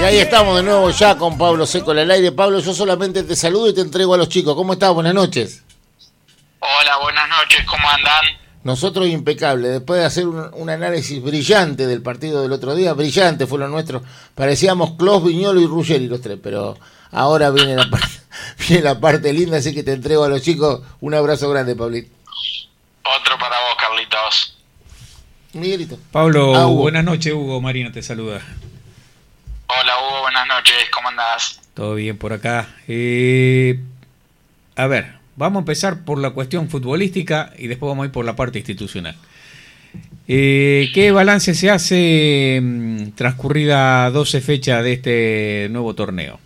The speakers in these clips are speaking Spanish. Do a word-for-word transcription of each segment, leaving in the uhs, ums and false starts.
ahí estamos de nuevo ya con Pablo Seco al aire. Pablo, yo solamente te saludo y te entrego a los chicos. ¿Cómo estás? Buenas noches. Hola, buenas noches, ¿cómo andan? Nosotros impecable, después de hacer un, un análisis brillante del partido del otro día, brillante fue lo nuestro. Parecíamos Clos, Viñolo y Ruggeri los tres, pero ahora viene la parte, viene la parte linda, así que te entrego a los chicos. Un abrazo grande, Pablito. Otro para vos, Carlitos. Miguelito. Pablo, ah, Hugo. Buenas noches, Hugo Marino te saluda. Hola, Hugo, buenas noches, ¿cómo andás? Todo bien por acá. Eh, a ver, vamos a empezar por la cuestión futbolística y después vamos a ir por la parte institucional. Eh, ¿Qué balance se hace mmm, transcurrida doce fechas de este nuevo torneo?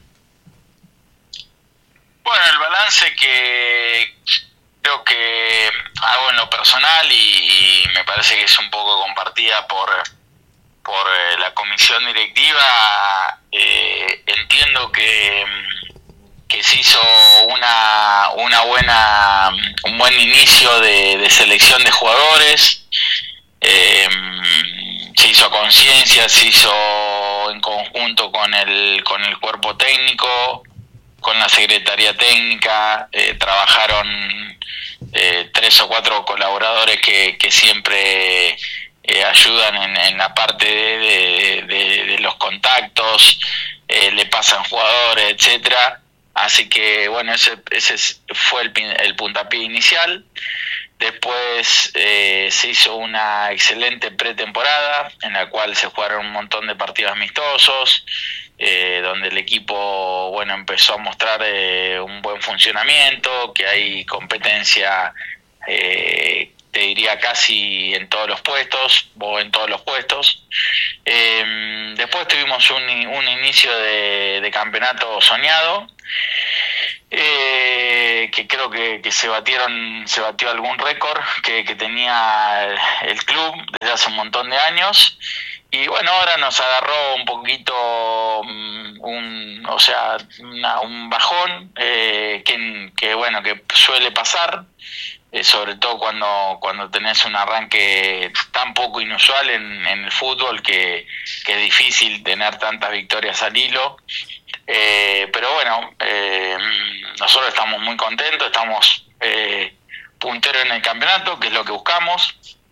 Bueno, el balance que creo que hago en lo personal y, y me parece que es un poco compartida por, por eh, la comisión directiva, eh, entiendo que, que se hizo una, una buena, un buen inicio de, de selección de jugadores, eh, se hizo a conciencia, se hizo en conjunto con el, con el cuerpo técnico, con la secretaría técnica, eh, trabajaron eh, tres o cuatro colaboradores que, que siempre eh, ayudan en, en la parte de, de, de, de los contactos, eh, le pasan jugadores, etcétera. Así que bueno, ese, ese fue el, el puntapié inicial. Después eh, se hizo una excelente pretemporada en la cual se jugaron un montón de partidos amistosos, eh, donde el equipo bueno empezó a mostrar eh, un buen funcionamiento, que hay competencia, eh, te diría casi en todos los puestos o en todos los puestos. Eh, después tuvimos un, un inicio de, de campeonato soñado. Eh, que creo que, que se batieron se batió algún récord que, que tenía el, el club desde hace un montón de años, y bueno, ahora nos agarró un poquito um, un o sea una, un bajón eh, que, que bueno que suele pasar, eh, sobre todo cuando cuando tenés un arranque tan poco inusual en, en el fútbol, que, que es difícil tener tantas victorias al hilo. Eh, pero bueno, eh, nosotros estamos muy contentos, estamos eh, punteros en el campeonato, que es lo que buscamos.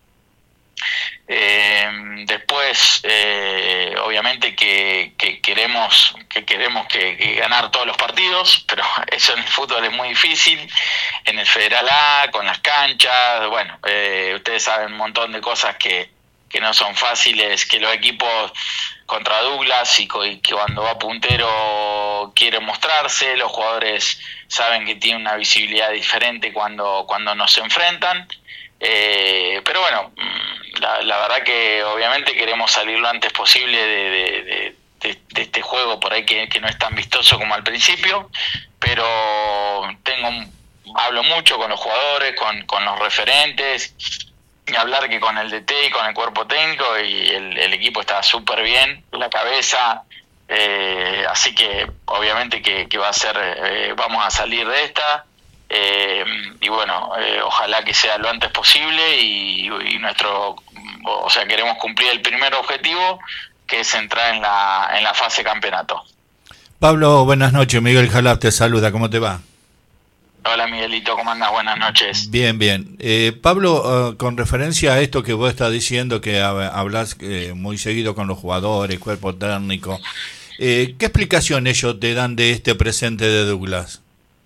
Eh, después, eh, obviamente que, que queremos que queremos que, que ganar todos los partidos, pero eso en el fútbol es muy difícil. En el Federal A, con las canchas, bueno, eh, ustedes saben un montón de cosas que, que no son fáciles, que los equipos contra Douglas y que cuando va puntero quiere mostrarse, los jugadores saben que tienen una visibilidad diferente cuando cuando nos enfrentan, eh, pero bueno, la, la verdad que obviamente queremos salir lo antes posible de, de, de, de, de este juego por ahí que, que no es tan vistoso como al principio, pero tengo hablo mucho con los jugadores, con, con los referentes, y hablar que con el D T y con el cuerpo técnico y el, el equipo está súper bien, la cabeza, eh, así que obviamente que, que va a ser, eh, vamos a salir de esta, eh, y bueno, eh, ojalá que sea lo antes posible y, y nuestro, o sea, queremos cumplir el primer objetivo, que es entrar en la, en la fase campeonato. Pablo, buenas noches, Miguel Jalab te saluda, ¿cómo te va? Hola Miguelito, ¿cómo andás? Buenas noches. Bien, bien. Eh, Pablo, uh, con referencia a esto que vos estás diciendo, que hab- hablas eh, muy seguido con los jugadores, cuerpo técnico, eh, ¿qué explicación ellos te dan de este presente de Douglas?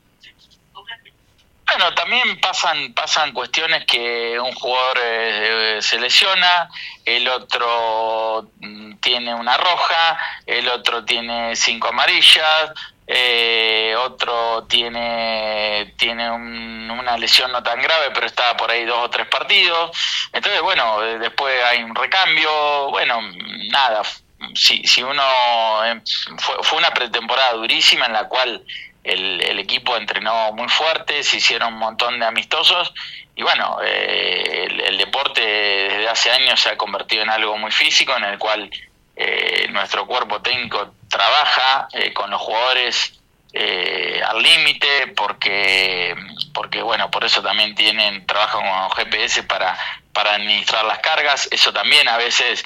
Bueno, también pasan pasan cuestiones que un jugador eh, se lesiona, el otro mm, tiene una roja, el otro tiene cinco amarillas, eh, otro tiene tiene un, una lesión no tan grave, pero está por ahí dos o tres partidos. Entonces, bueno, eh, después hay un recambio. Bueno, nada, si, si uno... Eh, fue, fue una pretemporada durísima en la cual El, el equipo entrenó muy fuerte, se hicieron un montón de amistosos y bueno, eh, el, el deporte desde hace años se ha convertido en algo muy físico, en el cual eh, nuestro cuerpo técnico trabaja eh, con los jugadores eh, al límite, porque porque bueno, por eso también tienen trabajan con G P S para para administrar las cargas. Eso también a veces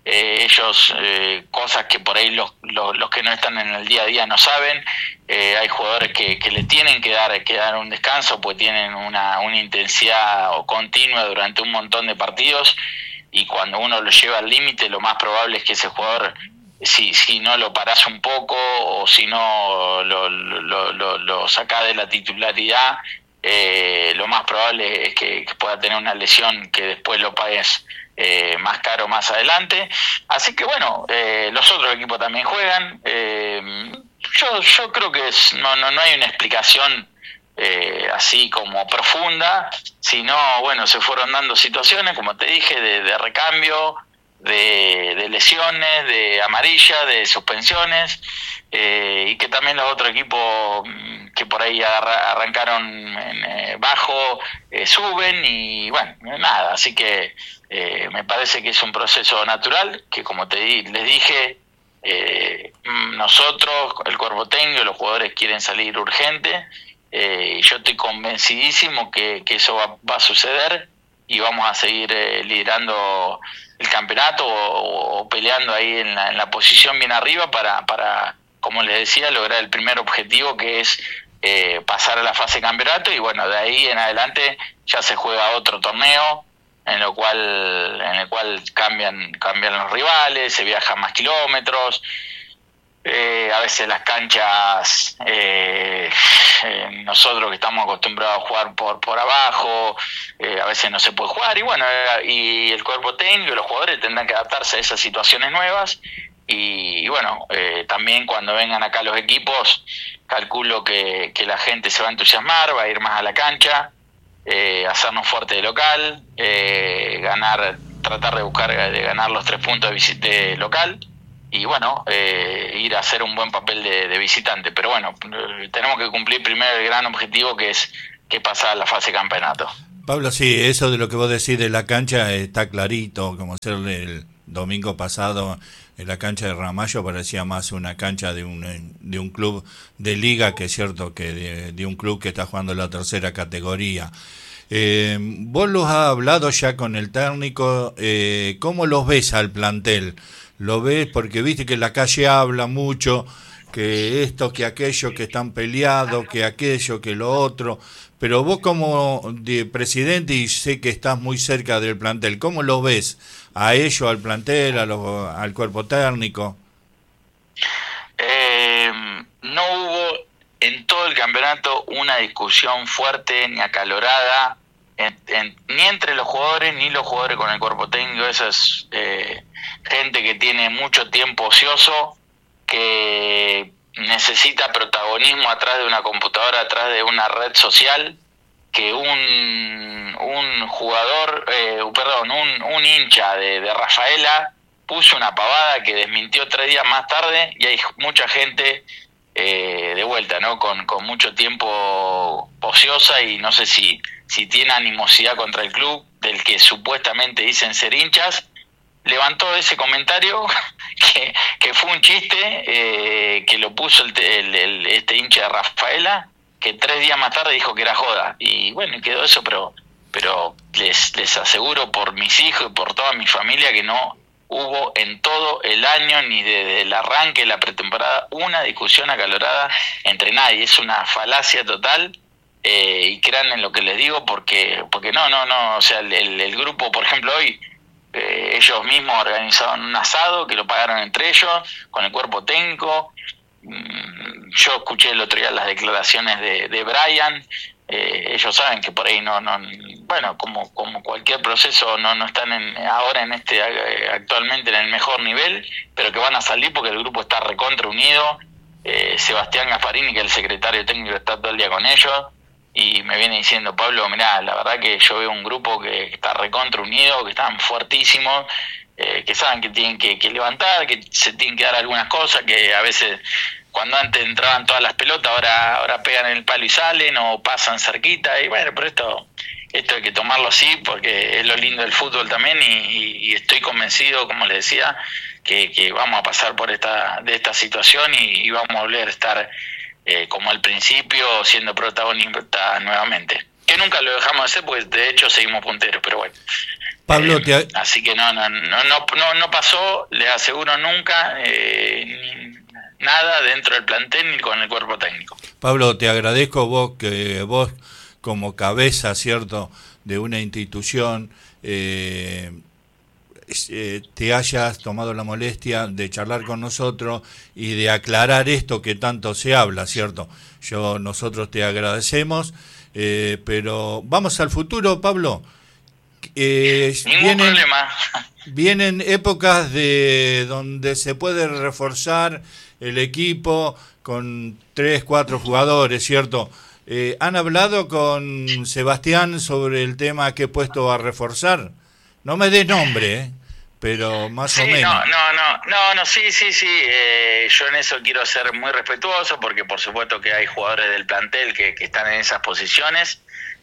eh, ellos eh, cosas que por ahí los, los, los que no están en el día a día no saben. Eh, hay jugadores que, que le tienen que dar, que dar un descanso, pues tienen una, una intensidad continua durante un montón de partidos, y cuando uno lo lleva al límite, lo más probable es que ese jugador, si, si no lo parás un poco o si no lo, lo, lo, lo sacás de la titularidad, eh, lo más probable es que, que pueda tener una lesión que después lo pagues eh, más caro más adelante. Así que bueno, eh, los otros equipos también juegan. Eh, yo, yo creo que es, no, no, no hay una explicación Eh, así como profunda, sino bueno, se fueron dando situaciones, como te dije, de, de recambio, de, de lesiones, de amarilla, de suspensiones, eh, y que también los otros equipos que por ahí agarra, arrancaron en, eh, bajo eh, suben, y bueno, nada, así que eh, me parece que es un proceso natural, que como te di, les dije, eh, nosotros, el cuerpo técnico, los jugadores quieren salir urgente. Eh, yo estoy convencidísimo que, que eso va, va a suceder, y vamos a seguir eh, liderando el campeonato o, o peleando ahí en la, en la posición bien arriba para, para, como les decía, lograr el primer objetivo, que es eh, pasar a la fase de campeonato, y bueno, de ahí en adelante ya se juega otro torneo en lo cual en el cual cambian cambian los rivales, se viajan más kilómetros. Eh, a veces las canchas, eh, eh, nosotros que estamos acostumbrados a jugar por por abajo, eh, a veces no se puede jugar, y bueno, eh, y el cuerpo técnico y los jugadores tendrán que adaptarse a esas situaciones nuevas, y, y bueno, eh, también cuando vengan acá los equipos, calculo que, que la gente se va a entusiasmar, va a ir más a la cancha, eh, hacernos fuerte de local, eh, ganar, tratar de buscar de ganar los tres puntos de, visit- de local, y bueno, eh, ir a hacer un buen papel de, de visitante. Pero bueno, tenemos que cumplir primero el gran objetivo, que es que pasar a la fase de campeonato. Pablo, sí, eso de lo que vos decís de la cancha está clarito, como ser el domingo pasado en la cancha de Ramallo parecía más una cancha de un de un club de liga, que es cierto que de, de un club que está jugando en la tercera categoría. Eh, vos los has hablado ya con el técnico, eh, ¿cómo los ves al plantel? ¿Lo ves? Porque viste que la calle habla mucho, que esto, que aquello, que están peleados, que aquello, que lo otro, pero vos como de presidente, y sé que estás muy cerca del plantel, ¿cómo lo ves a ellos, al plantel, a los, al cuerpo técnico? Eh, no hubo en todo el campeonato una discusión fuerte ni acalorada, en, en, ni entre los jugadores ni los jugadores con el cuerpo técnico. Esa es eh, gente que tiene mucho tiempo ocioso, que necesita protagonismo atrás de una computadora, atrás de una red social, que un un jugador, eh, perdón, un, un hincha de, de Rafaela puso una pavada que desmintió tres días más tarde, y hay mucha gente eh, de vuelta, ¿no? Con, con mucho tiempo ociosa, y no sé si, si tiene animosidad contra el club del que supuestamente dicen ser hinchas. Levantó ese comentario que, que fue un chiste, eh, que lo puso el, el, el, este hincha de Rafaela, que tres días más tarde dijo que era joda, y bueno, quedó eso, pero pero les les aseguro por mis hijos y por toda mi familia que no hubo en todo el año, ni desde el arranque de la pretemporada, una discusión acalorada entre nadie. Es una falacia total, eh, y crean en lo que les digo, porque porque no, no, no, o sea, el, el, el grupo, por ejemplo, hoy, eh, ellos mismos organizaron un asado que lo pagaron entre ellos, con el cuerpo técnico. Yo escuché el otro día las declaraciones de, de Brian, eh, ellos saben que por ahí no, no bueno, como como cualquier proceso, no no están en, ahora en este actualmente en el mejor nivel, pero que van a salir porque el grupo está recontra unido. eh, Sebastián Gasparini, que es el secretario técnico, está todo el día con ellos, y me viene diciendo: Pablo, mirá, la verdad que yo veo un grupo que está recontra unido, que están fuertísimos, eh, que saben que tienen que, que levantar, que se tienen que dar algunas cosas, que a veces cuando antes entraban todas las pelotas, ahora ahora pegan en el palo y salen, o pasan cerquita, y bueno, pero esto esto hay que tomarlo así, porque es lo lindo del fútbol también, y, y, y estoy convencido, como les decía, que, que vamos a pasar por esta de esta situación, y, y vamos a volver a estar eh, como al principio, siendo protagonistas nuevamente. que nunca lo dejamos de hacer, porque de hecho seguimos punteros, pero bueno. Pablo, eh, te... así que no, no, no, no, no, no pasó, les aseguro nunca, eh, ni nada dentro del plantel ni con el cuerpo técnico. Pablo, te agradezco vos que vos como cabeza, cierto, de una institución, eh, eh, te hayas tomado la molestia de charlar con nosotros y de aclarar esto que tanto se habla, cierto. Yo nosotros te agradecemos, eh, pero vamos al futuro, Pablo. Eh, Ningún vienen, problema. Vienen épocas de donde se puede reforzar el equipo con tres, cuatro jugadores, ¿cierto? Eh, ¿Han hablado con Sebastián sobre el tema qué puesto a reforzar? No me des nombre, ¿eh? Pero más sí, o menos. No, no, no, no, no, sí, sí, sí. Eh, yo en eso quiero ser muy respetuoso porque por supuesto que hay jugadores del plantel que, que están en esas posiciones.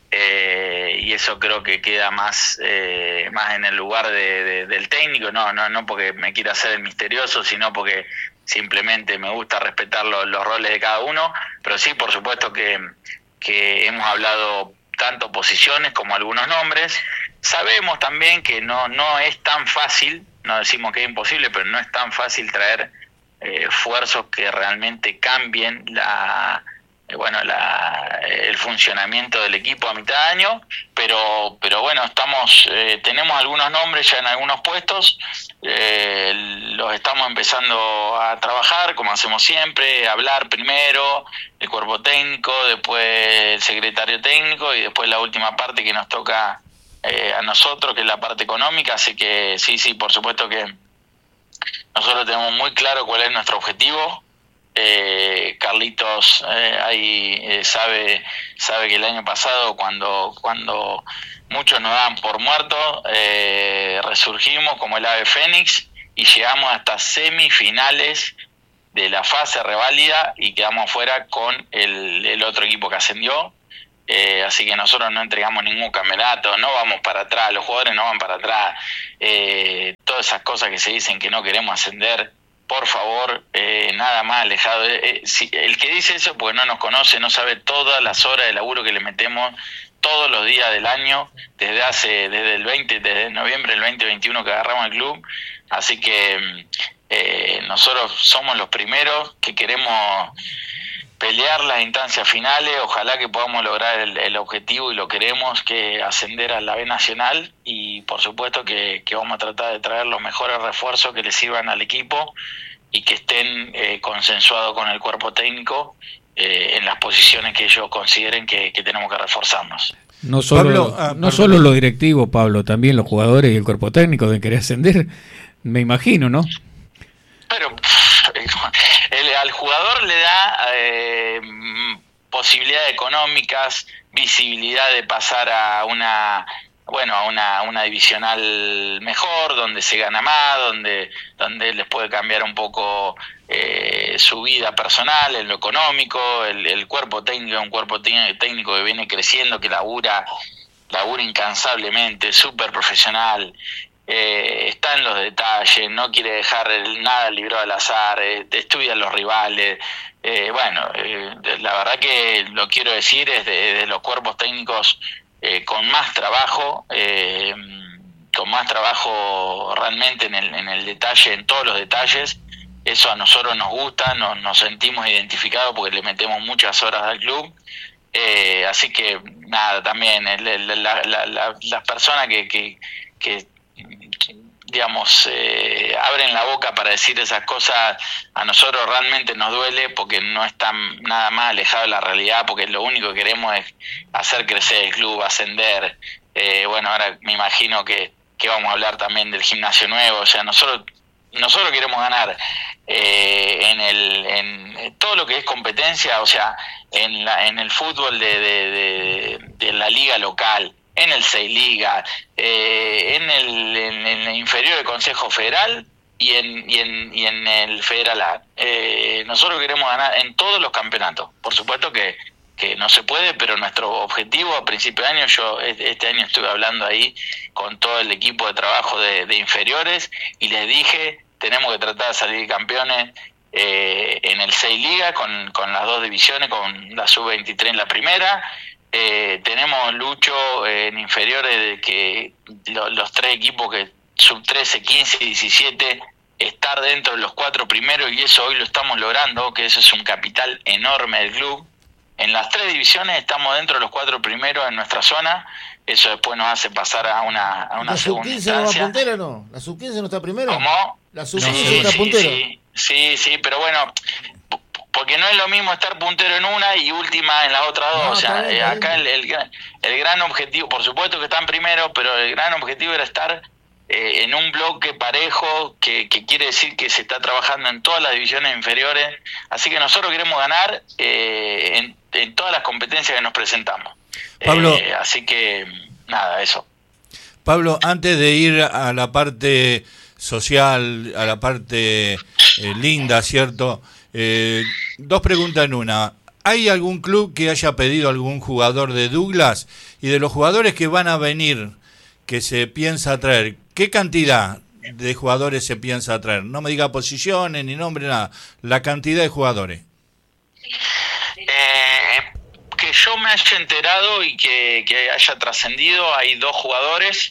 Eh, y eso creo que queda más eh, más en el lugar de, de, del técnico, no no no porque me quiera hacer el misterioso, sino porque simplemente me gusta respetar lo, los roles de cada uno, pero sí, por supuesto que, que hemos hablado tanto posiciones como algunos nombres. Sabemos también que no no es tan fácil, no decimos que es imposible, pero no es tan fácil traer eh, esfuerzos que realmente cambien la bueno la, el funcionamiento del equipo a mitad de año, pero pero bueno, estamos eh, tenemos algunos nombres ya en algunos puestos, eh, los estamos empezando a trabajar como hacemos siempre, hablar primero el cuerpo técnico, después el secretario técnico y después la última parte que nos toca eh, a nosotros, que es la parte económica. Así que sí, sí, por supuesto que nosotros tenemos muy claro cuál es nuestro objetivo. Eh, Carlitos eh, ahí eh, sabe sabe que el año pasado cuando cuando muchos nos daban por muertos, eh, resurgimos como el ave fénix y llegamos hasta semifinales de la fase reválida y quedamos fuera con el, el otro equipo que ascendió. Eh, así que nosotros no entregamos ningún campeonato, no vamos para atrás, los jugadores no van para atrás, eh, todas esas cosas que se dicen que no queremos ascender, por favor, eh, nada más alejado. Eh, si, el que dice eso porque no nos conoce, no sabe todas las horas de laburo que le metemos todos los días del año, desde hace desde el veinte, desde noviembre del veinte veintiuno que agarramos el club. Así que eh, nosotros somos los primeros que queremos pelear las instancias finales. Ojalá que podamos lograr el, el objetivo, y lo queremos, que ascender a la B Nacional, y por supuesto que, que vamos a tratar de traer los mejores refuerzos que le sirvan al equipo y que estén eh, consensuados con el cuerpo técnico eh, en las posiciones que ellos consideren que, que tenemos que reforzarnos. No solo, Pablo, ah, no solo los directivos, Pablo, también los jugadores y el cuerpo técnico deben querer ascender, me imagino, ¿no? Pero el, al jugador le da eh, posibilidades económicas, visibilidad de pasar a una bueno a una, una divisional mejor, donde se gana más, donde donde les puede cambiar un poco eh, su vida personal, en lo económico. El, el cuerpo técnico es un cuerpo técnico que viene creciendo, que labura labura incansablemente, súper profesional. Eh, está en los detalles, no quiere dejar el, nada librado al azar, eh, estudia los rivales. Eh, bueno, eh, la verdad que lo quiero decir, es de, de los cuerpos técnicos eh, con más trabajo, eh, con más trabajo realmente en el, en el detalle, en todos los detalles. Eso a nosotros nos gusta, nos, nos sentimos identificados porque le metemos muchas horas al club. Eh, así que nada, también el, el, la, la, la, las personas que, que, que digamos eh, abren la boca para decir esas cosas, a nosotros realmente nos duele, porque no está nada más alejado de la realidad, porque lo único que queremos es hacer crecer el club, ascender. Eh, bueno, ahora me imagino que, que vamos a hablar también del gimnasio nuevo. O sea, nosotros nosotros queremos ganar eh, en el en todo lo que es competencia, o sea, en la en el fútbol de de, de, de la liga local, en el seis Liga, eh, en, el, en, en el inferior del Consejo Federal y en, y en, y en el Federal A. Eh, nosotros queremos ganar en todos los campeonatos. Por supuesto que, que no se puede, pero nuestro objetivo a principio de año, yo este año estuve hablando ahí con todo el equipo de trabajo de, de inferiores y les dije, tenemos que tratar de salir campeones eh, en el seis Liga con, con las dos divisiones, con la sub veintitrés en la primera, eh, tenemos Lucho eh, en inferiores de que lo, los tres equipos que sub trece, quince y diecisiete estar dentro de los cuatro primeros, y eso hoy lo estamos logrando, que eso es un capital enorme del club. En las tres divisiones estamos dentro de los cuatro primeros en nuestra zona. Eso después nos hace pasar a una, a una ¿La segunda sub quince no va instancia. puntera o no? ¿La sub quince no está primero? ¿Cómo? ¿La sub Sí, quince está sí, puntero? sí, sí, sí, pero bueno, p- porque no es lo mismo estar puntero en una y última en las otras dos. No, O sea, está bien, eh, está acá bien. el, el, gran- el gran objetivo, por supuesto que están primero, pero el gran objetivo era estar eh, en un bloque parejo, que, que quiere decir que se está trabajando en todas las divisiones inferiores. Así que nosotros queremos ganar eh, en, en todas las competencias que nos presentamos. Pablo. Eh, así que, nada, eso. Pablo, antes de ir a la parte social, a la parte eh, linda, ¿cierto? Eh, dos preguntas en una. ¿Hay algún club que haya pedido algún jugador de Douglas? Y de los jugadores que van a venir, que se piensa traer, ¿qué cantidad de jugadores se piensa traer? No me diga posiciones ni nombre, nada. La cantidad de jugadores. Eh, que yo me haya enterado y que, que haya trascendido, hay dos jugadores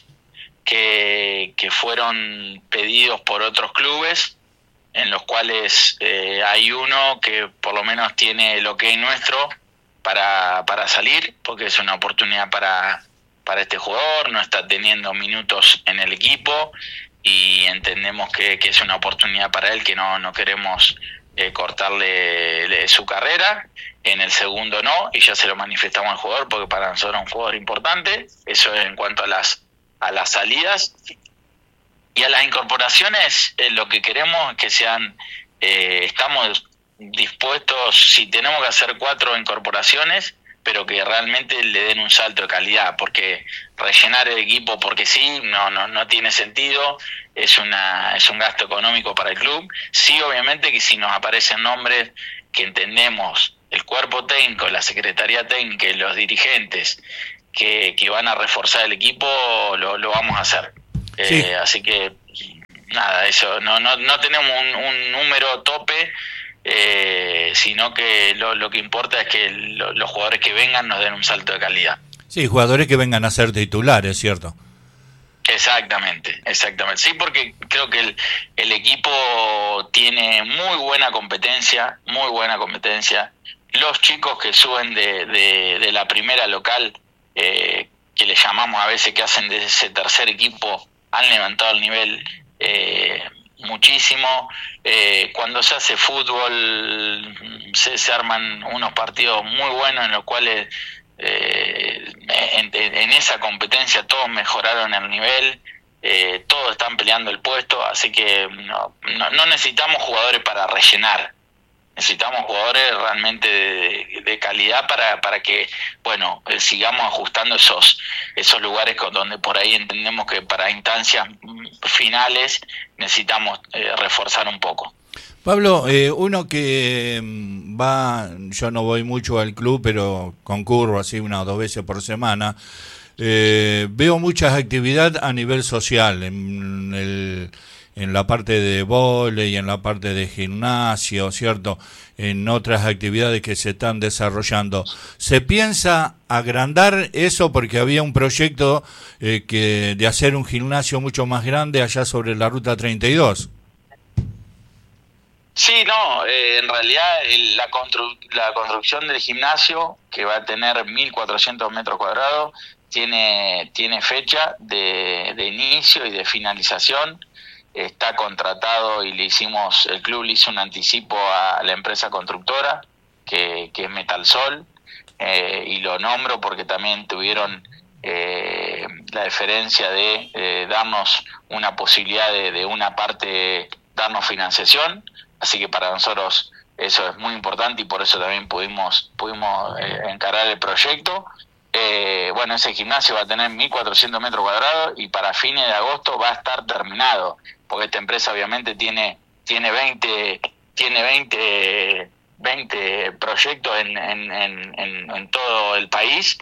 que, que fueron pedidos por otros clubes, en los cuales eh, hay uno que por lo menos tiene el ok nuestro para, para salir, porque es una oportunidad para, para este jugador, no está teniendo minutos en el equipo y entendemos que, que es una oportunidad para él, que no, no queremos eh, cortarle le, su carrera. En el segundo no, y ya se lo manifestamos al jugador, porque para nosotros es un jugador importante. Eso es en cuanto a las a las salidas. Y a las incorporaciones, eh, lo que queremos es que sean, eh, estamos dispuestos, si tenemos que hacer cuatro incorporaciones, pero que realmente le den un salto de calidad, porque rellenar el equipo porque sí, no no no tiene sentido, es una es un gasto económico para el club. Sí, obviamente que si nos aparecen nombres que entendemos, el cuerpo técnico, la secretaría técnica y los dirigentes que, que van a reforzar el equipo, lo, lo vamos a hacer. Sí. Eh, así que nada, eso, no no no tenemos un, un número tope, eh, sino que lo, lo que importa es que lo, los jugadores que vengan nos den un salto de calidad. Sí, jugadores que vengan a ser titulares, ¿cierto? Exactamente, exactamente. Sí, porque creo que el, el equipo tiene muy buena competencia, muy buena competencia. Los chicos que suben de, de, de la primera local, eh, que le llamamos a veces, que hacen de ese tercer equipo, han levantado el nivel eh, muchísimo. Eh, cuando se hace fútbol se, se arman unos partidos muy buenos en los cuales eh, en, en esa competencia todos mejoraron el nivel, eh, todos están peleando el puesto, así que no, no, no necesitamos jugadores para rellenar. Necesitamos jugadores realmente de, de calidad para, para que, bueno, eh, sigamos ajustando esos esos lugares con, donde por ahí entendemos que para instancias finales necesitamos eh, reforzar un poco. Pablo, eh, uno que va, yo no voy mucho al club, pero concurro así una o dos veces por semana, eh, veo muchas actividades a nivel social, en el... en la parte de vóley, en la parte de gimnasio, ¿cierto? En otras actividades que se están desarrollando. ¿Se piensa agrandar eso? Porque había un proyecto eh, que de hacer un gimnasio mucho más grande allá sobre la Ruta treinta y dos. Sí, no, eh, en realidad el, la, constru- la construcción del gimnasio, que va a tener mil cuatrocientos metros cuadrados, tiene, tiene fecha de, de inicio y de finalización. Está contratado y le hicimos, el club le hizo un anticipo a la empresa constructora, que, que es Metalsol, eh, y lo nombro porque también tuvieron eh, la deferencia de eh, darnos una posibilidad de, de una parte, darnos financiación, así que para nosotros eso es muy importante y por eso también pudimos, pudimos eh, encarar el proyecto. Eh, bueno, ese gimnasio va a tener mil cuatrocientos metros cuadrados y para fines de agosto va a estar terminado, porque esta empresa obviamente tiene tiene veinte tiene veinte, veinte proyectos en, en, en, en todo el país,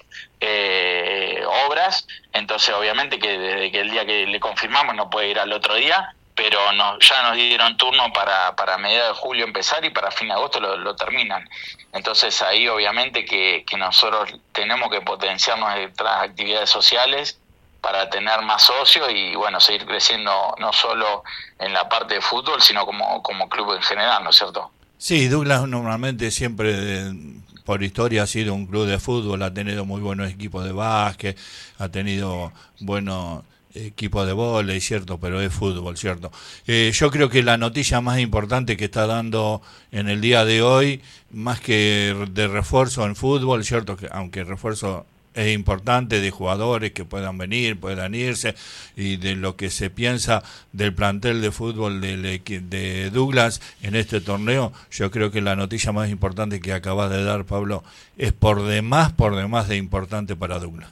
eh, obras, entonces obviamente que desde que el día que le confirmamos no puede ir al otro día, pero no, ya nos dieron turno para, para mediados de julio empezar y para fin de agosto lo, lo terminan. Entonces ahí obviamente que, que nosotros tenemos que potenciar nuestras actividades sociales para tener más socios y bueno, seguir creciendo no solo en la parte de fútbol, sino como, como club en general, ¿no es cierto? Sí, Douglas normalmente siempre, eh, por historia, ha sido un club de fútbol, ha tenido muy buenos equipos de básquet, ha tenido buenos equipos de vóley, cierto, pero es fútbol, cierto. Eh, yo creo que la noticia más importante que está dando en el día de hoy, más que de refuerzo en fútbol, cierto, que aunque el refuerzo es importante de jugadores que puedan venir, puedan irse, y de lo que se piensa del plantel de fútbol de, de Douglas en este torneo, yo creo que la noticia más importante que acabas de dar, Pablo, es por demás, por demás de importante para Douglas.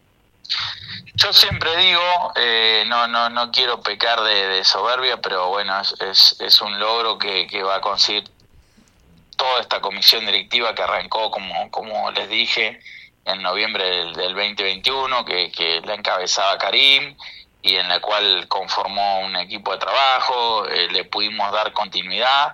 Yo siempre digo, eh, no no no quiero pecar de, de soberbia, pero bueno, es, es, es un logro que, que va a conseguir toda esta comisión directiva que arrancó, como, como les dije, en noviembre del, del veinte veintiuno, que, que la encabezaba Karim y en la cual conformó un equipo de trabajo, eh, le pudimos dar continuidad.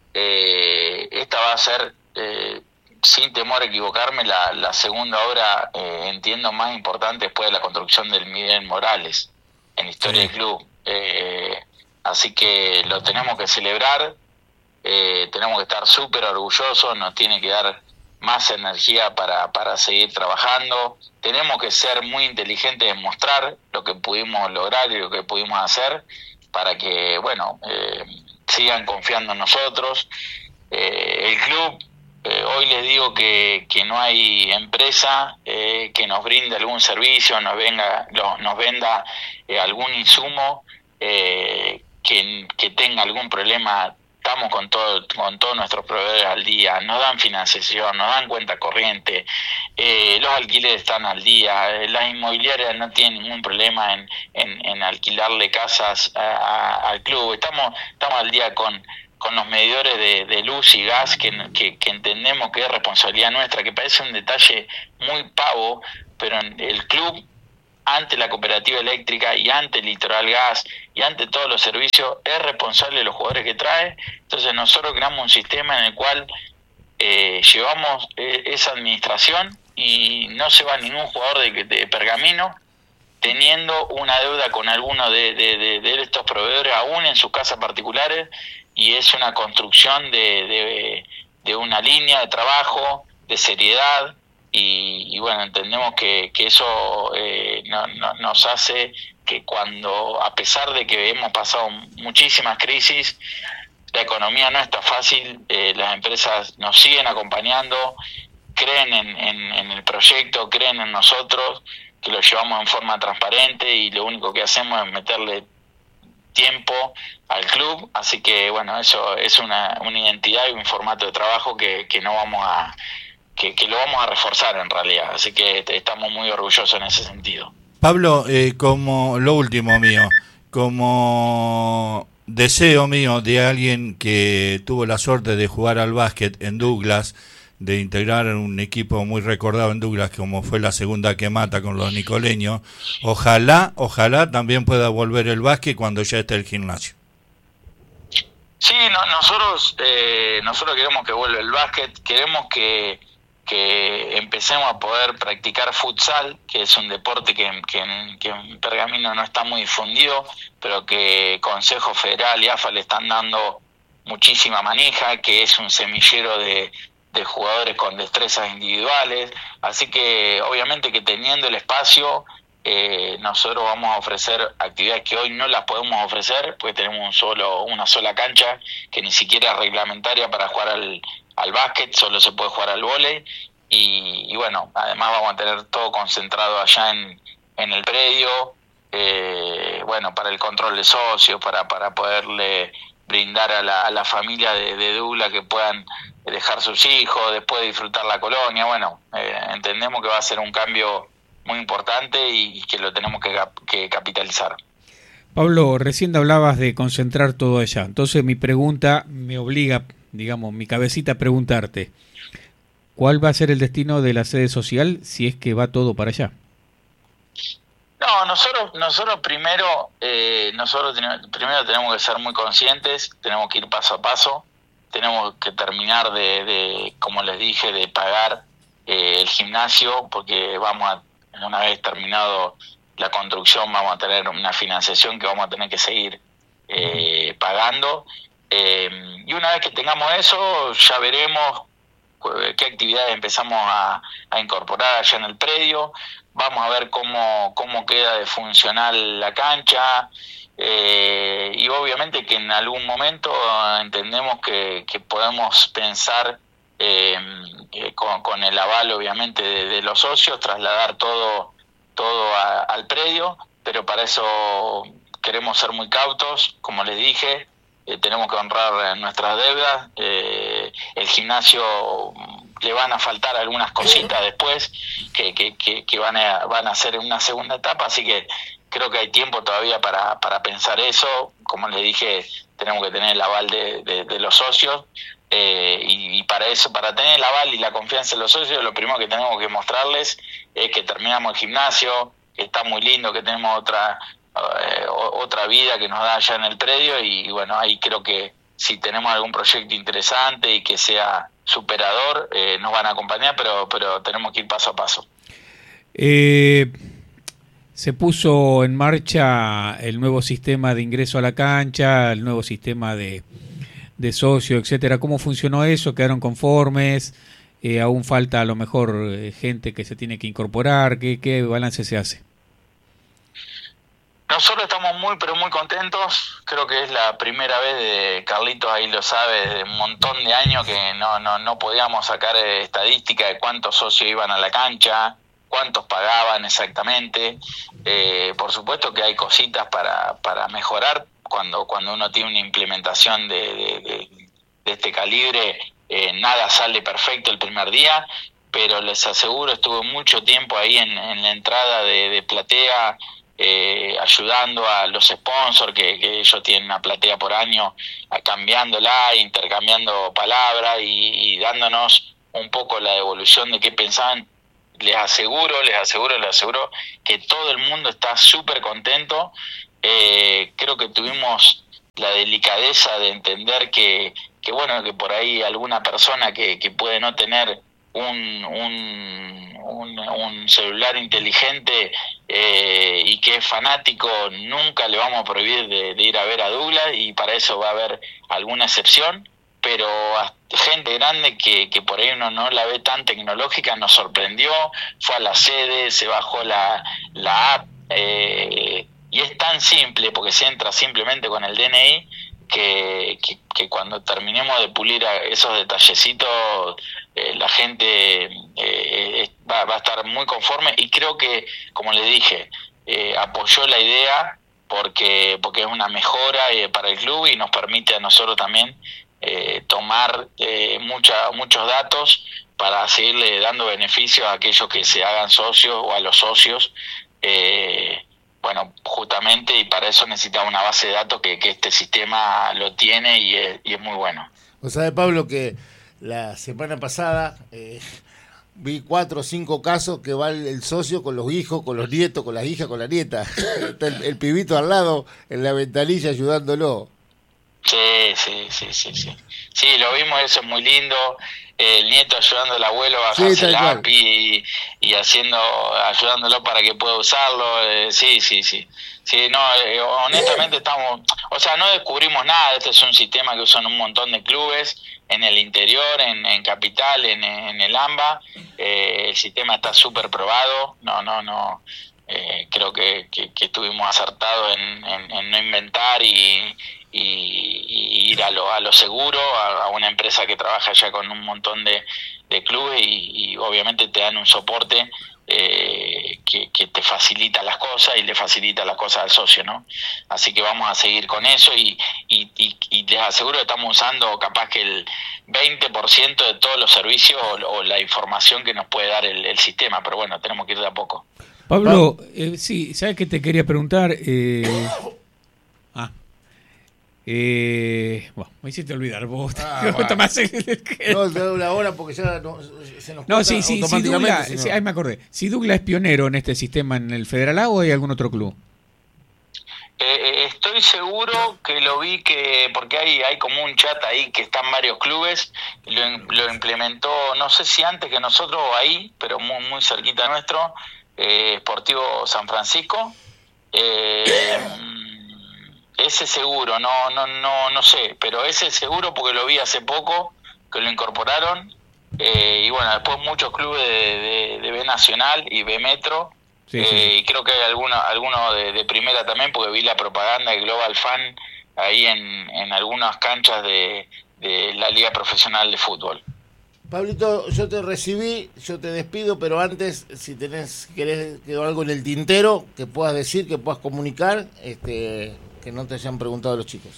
Eh, esta va a ser, eh, sin temor a equivocarme, la, la segunda obra, eh, entiendo, más importante después de la construcción del Miguel Morales en la historia sí. del club. Eh, así que lo tenemos que celebrar, eh, tenemos que estar súper orgullosos, nos tiene que dar más energía para, para seguir trabajando. Tenemos que ser muy inteligentes en mostrar lo que pudimos lograr y lo que pudimos hacer para que, bueno, eh, sigan confiando en nosotros. Eh, el club, eh, hoy les digo que, que no hay empresa eh, que nos brinde algún servicio, nos venga, lo, nos venda eh, algún insumo, eh, que, que tenga algún problema. Estamos con todo, con todos nuestros proveedores al día, nos dan financiación, nos dan cuenta corriente, eh, los alquileres están al día, eh, las inmobiliarias no tienen ningún problema en, en, en alquilarle casas a, a, al club. Estamos, estamos al día con, con los medidores de, de luz y gas que, que, que entendemos que es responsabilidad nuestra, que parece un detalle muy pavo, pero el club, ante la cooperativa eléctrica y ante el Litoral Gas y ante todos los servicios, es responsable de los jugadores que trae. Entonces nosotros creamos un sistema en el cual eh, llevamos eh, esa administración y no se va ningún jugador de, de Pergamino teniendo una deuda con alguno de, de, de, de estos proveedores, aún en sus casas particulares, y es una construcción de, de, de una línea de trabajo, de seriedad. Y, y bueno, entendemos que, que eso eh, no, no, nos hace que cuando, a pesar de que hemos pasado muchísimas crisis, la economía no está fácil, eh, las empresas nos siguen acompañando, creen en, en, en el proyecto, creen en nosotros, que lo llevamos en forma transparente y lo único que hacemos es meterle tiempo al club. Así que bueno, eso es una, una identidad y un formato de trabajo que, que no vamos a... Que, que lo vamos a reforzar en realidad, así que estamos muy orgullosos en ese sentido. Pablo, eh, como lo último mío, como deseo mío de alguien que tuvo la suerte de jugar al básquet en Douglas, de integrar un equipo muy recordado en Douglas como fue la segunda que mata con los nicoleños, ojalá, ojalá también pueda volver el básquet cuando ya esté el gimnasio. Sí, no, nosotros eh, nosotros queremos que vuelva el básquet, queremos que que empecemos a poder practicar futsal, que es un deporte que, que, que en Pergamino no está muy difundido, pero que Consejo Federal y A F A le están dando muchísima manija, que es un semillero de, de jugadores con destrezas individuales. Así que obviamente que teniendo el espacio, eh, nosotros vamos a ofrecer actividades que hoy no las podemos ofrecer, porque tenemos un solo una sola cancha que ni siquiera es reglamentaria para jugar al al básquet, solo se puede jugar al vóley, y, y bueno, además vamos a tener todo concentrado allá en, en el predio, eh, bueno, para el control de socios, para, para poderle brindar a la, a la familia de, de Douglas que puedan dejar sus hijos, después disfrutar la colonia. Bueno, eh, entendemos que va a ser un cambio muy importante y, y que lo tenemos que, que capitalizar. Pablo, recién hablabas de concentrar todo allá, entonces mi pregunta me obliga, digamos, mi cabecita a preguntarte, ¿cuál va a ser el destino de la sede social si es que va todo para allá? No, No, nosotros nosotros primero eh, nosotros tenemos, primero tenemos que ser muy conscientes, tenemos que ir paso a paso, tenemos que terminar de, de como les dije, de pagar eh, el gimnasio, porque vamos a, una vez terminado la construcción, vamos a tener una financiación que vamos a tener que seguir eh, pagando, eh, y una vez que tengamos eso ya veremos qué actividades empezamos a, a incorporar allá en el predio. Vamos a ver cómo cómo queda de funcional la cancha, eh, y obviamente que en algún momento entendemos que, que podemos pensar eh, eh, con, con el aval obviamente de, de los socios, trasladar todo todo a, al predio, pero para eso queremos ser muy cautos, como les dije. Eh, tenemos que honrar nuestras deudas. Eh, el gimnasio le van a faltar algunas cositas después que, que, que, que van a van a ser una segunda etapa, así que creo que hay tiempo todavía para, para pensar eso. Como les dije, tenemos que tener el aval de, de, de los socios, eh, y, y para eso, para tener el aval y la confianza de los socios, lo primero que tenemos que mostrarles es que terminamos el gimnasio, que está muy lindo, que tenemos otra Eh, otra vida que nos da allá en el predio, y bueno, ahí creo que si tenemos algún proyecto interesante y que sea superador, eh, nos van a acompañar, pero pero tenemos que ir paso a paso. Eh, se puso en marcha el nuevo sistema de ingreso a la cancha, el nuevo sistema de, de socio, etcétera. ¿Cómo funcionó eso? ¿Quedaron conformes? Eh, ¿Aún falta a lo mejor eh, gente que se tiene que incorporar? ¿Qué, qué balance se hace? Nosotros estamos muy, pero muy contentos. Creo que es la primera vez, de Carlitos ahí lo sabe, de un montón de años que no no no podíamos sacar estadística de cuántos socios iban a la cancha, cuántos pagaban exactamente. Eh, por supuesto que hay cositas para para mejorar. Cuando cuando uno tiene una implementación de, de, de, de este calibre, eh, nada sale perfecto el primer día, pero les aseguro, estuve mucho tiempo ahí en, en la entrada de, de platea, Eh, ayudando a los sponsors, que, que ellos tienen una platea por año, a cambiándola, intercambiando palabras y, y dándonos un poco la devolución de qué pensaban. Les aseguro, les aseguro, les aseguro que todo el mundo está súper contento. Eh, creo que tuvimos la delicadeza de entender que, que bueno, que por ahí alguna persona que, que puede no tener un, un Un, un celular inteligente eh, y que es fanático, nunca le vamos a prohibir de, de ir a ver a Douglas, y para eso va a haber alguna excepción, pero a gente grande que, que por ahí uno no la ve tan tecnológica nos sorprendió, fue a la sede, se bajó la, la app, eh, y es tan simple porque se entra simplemente con el D N I que, que, que cuando terminemos de pulir esos detallecitos, eh, la gente eh, va, va a estar muy conforme, y creo que, como les dije, eh, apoyó la idea porque porque es una mejora eh, para el club y nos permite a nosotros también eh, tomar eh, mucha, muchos datos para seguirle dando beneficios a aquellos que se hagan socios o a los socios. eh, Bueno, justamente, y para eso necesitamos una base de datos que, que este sistema lo tiene y es, y es muy bueno. O sea, Pablo, que la semana pasada eh, vi cuatro o cinco casos que va el, el socio con los hijos, con los nietos, con las hijas, con la nieta. Está el, el pibito al lado en la ventanilla ayudándolo. Sí, sí, sí, sí, sí. Sí, lo vimos, eso es muy lindo. El nieto ayudando al abuelo a bajarse sí, el app y, y haciendo, ayudándolo para que pueda usarlo. Eh, sí, sí, sí. Sí, no, eh, honestamente estamos, o sea, no descubrimos nada. Este es un sistema que usan un montón de clubes en el interior, en, en Capital, en, en el AMBA. Eh, el sistema está súper probado. No, no, no. Eh, creo que, que, que estuvimos acertados en, en, en no inventar y, y, y ir a lo, a lo seguro, a, a una empresa que trabaja ya con un montón de, de clubes y, y obviamente te dan un soporte eh, que, que te facilita las cosas y le facilita las cosas al socio, ¿no? Así que vamos a seguir con eso y, y, y, y les aseguro que estamos usando capaz que el veinte por ciento de todos los servicios o, o la información que nos puede dar el, el sistema, pero bueno, tenemos que ir de a poco. Pablo, eh, sí, ¿sabes qué te quería preguntar? Eh, ah, Eh, bueno, me hiciste olvidar vos. Ah, vos tomás el- No, te doy la hora porque ya no, se nos No, corta sí, sí, sí, automáticamente. Douglas, si no. sí, ahí me acordé. Si Douglas es pionero en este sistema en el Federal A o hay algún otro club. Eh, estoy seguro que lo vi que porque hay hay como un chat ahí que están varios clubes, lo, lo implementó, no sé si antes que nosotros o ahí, pero muy, muy cerquita nuestro, eh, Sportivo San Francisco. Eh, ese seguro, no no no no sé, pero ese seguro porque lo vi hace poco que lo incorporaron. Eh, y bueno, después muchos clubes de, de, de B Nacional y B Metro. Sí, eh, sí, sí. Y creo que hay algunos alguno de, de primera también, porque vi la propaganda de Global Fan ahí en, en algunas canchas de, de la Liga Profesional de Fútbol. Pablito, yo te recibí, yo te despido, pero antes, si tenés, querés quedó algo en el tintero que puedas decir, que puedas comunicar, este, que no te hayan preguntado los chicos.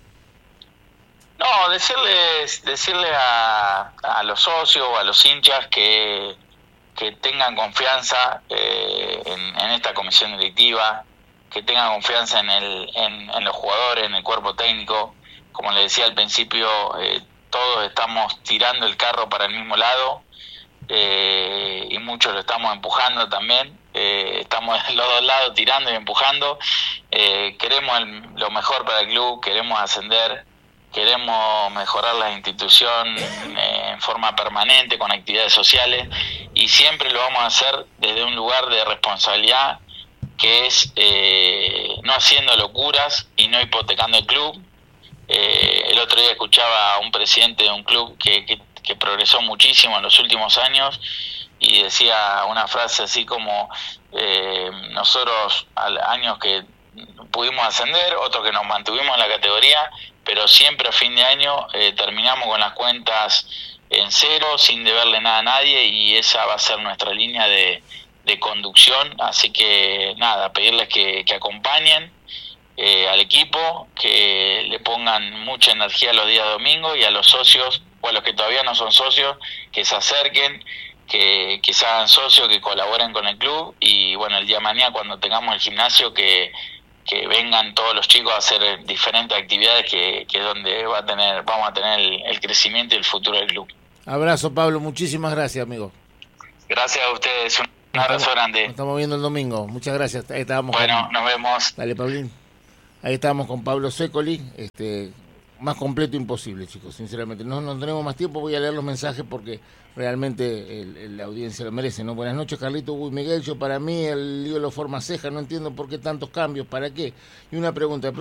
No, decirles, decirle a, a los socios, a los hinchas que, que tengan confianza eh, en, en esta comisión directiva, que tengan confianza en, el, en, en los jugadores, en el cuerpo técnico. Como les decía al principio, eh, todos estamos tirando el carro para el mismo lado eh, y muchos lo estamos empujando también. Eh, estamos de los dos lados tirando y empujando. Eh, queremos el, lo mejor para el club, queremos ascender. Queremos mejorar la institución eh, en forma permanente, con actividades sociales, y siempre lo vamos a hacer desde un lugar de responsabilidad, que es eh, no haciendo locuras y no hipotecando el club. Eh, el otro día escuchaba a un presidente de un club que, que, que progresó muchísimo en los últimos años y decía una frase así como eh, nosotros al años que pudimos ascender, otros que nos mantuvimos en la categoría, pero siempre a fin de año eh, terminamos con las cuentas en cero, sin deberle nada a nadie, y esa va a ser nuestra línea de, de conducción. Así que nada, pedirles que, que acompañen eh, al equipo, que le pongan mucha energía los días domingos, y a los socios, o a los que todavía no son socios, que se acerquen, que, que se hagan socios, que colaboren con el club, y bueno, el día de mañana cuando tengamos el gimnasio, que que vengan todos los chicos a hacer diferentes actividades, que, que es donde va a tener, vamos a tener el, el crecimiento y el futuro del club. Abrazo, Pablo, muchísimas gracias, amigo. Gracias a ustedes, un Nos abrazo estamos, grande. Nos estamos viendo el domingo, muchas gracias. Ahí estábamos Bueno, con... nos vemos. Dale, Pablín. Ahí estábamos con Pablo Secoli, este, más completo imposible, chicos, sinceramente. No, no tenemos más tiempo, voy a leer los mensajes porque realmente el, el, la audiencia lo merece, ¿no? Buenas noches, Carlito, Hugo y Miguel. Yo, para mí, el lío lo forma ceja, no entiendo por qué tantos cambios, ¿para qué? Y una pregunta,